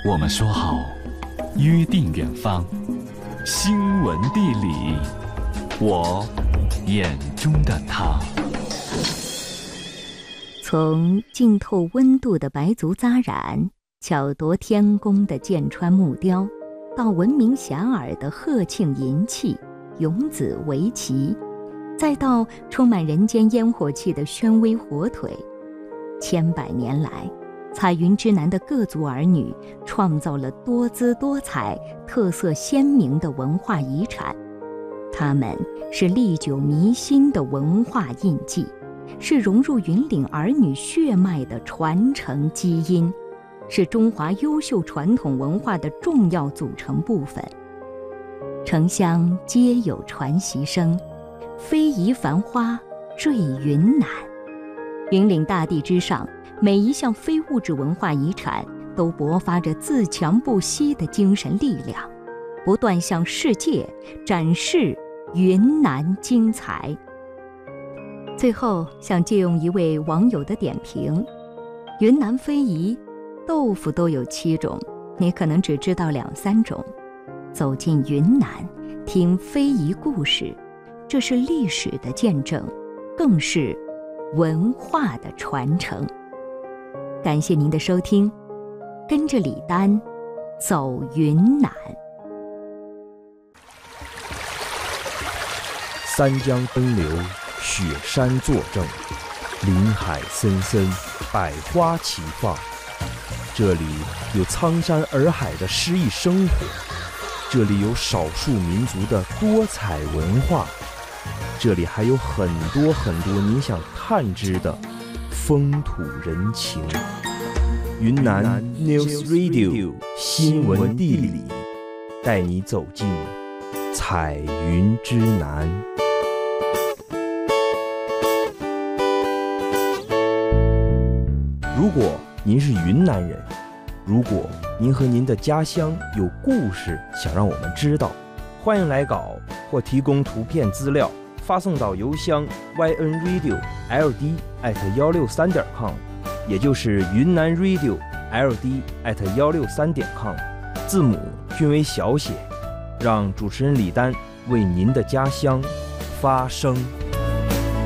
我们说好约定远方，新闻地理，我眼中的他。 从浸透温度的白族扎染，巧夺天工的剑川木雕，到闻名遐迩的鹤庆银器、永子围棋，再到充满人间烟火气的宣威火腿，千百年来，彩云之南的各族儿女创造了多姿多彩、特色鲜明的文化遗产。它们是历久弥新的文化印记，是融入云岭儿女血脉的传承基因，是中华优秀传统文化的重要组成部分。城乡皆有传习声，非遗繁花坠云南。云岭大地之上，每一项非物质文化遗产都勃发着自强不息的精神力量，不断向世界展示云南精彩。最后想借用一位网友的点评：云南非遗豆腐都有7种，你可能只知道2-3种。走进云南，听非遗故事，这是历史的见证，更是文化的传承。感谢您的收听，跟着李丹走云南。 三江奔流，雪山作证，林海森森，百花齐放。这里有苍山洱海的诗意生活，这里有少数民族的多彩文化，这里还有很多很多你想探知的风土人情。云南 News Radio 新闻地理，带你走进彩云之南。如果您是云南人，如果您和您的家乡有故事想让我们知道，欢迎来稿或提供图片资料，发送到邮箱 ynradio.ld@163.com， 也就是云南 radio.ld@163.com， 字母均为小写，让主持人李丹为您的家乡发声。